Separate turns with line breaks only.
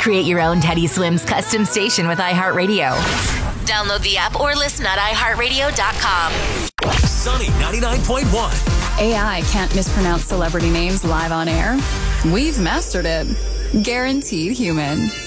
Create your own Teddy Swims custom station with iHeartRadio. Download the app or listen at iHeartRadio.com.
Sunny 99.1.
AI can't mispronounce celebrity names live on air. We've mastered it. Guaranteed Human.